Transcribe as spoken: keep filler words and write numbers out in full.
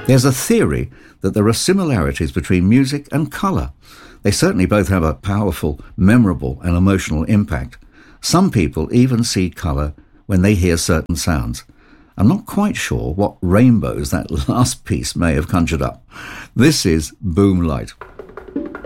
There's a theory that there are similarities between music and colour. They certainly both have a powerful, memorable and emotional impact. Some people even see colour when they hear certain sounds. I'm not quite sure what rainbows that last piece may have conjured up. This is Boom Light.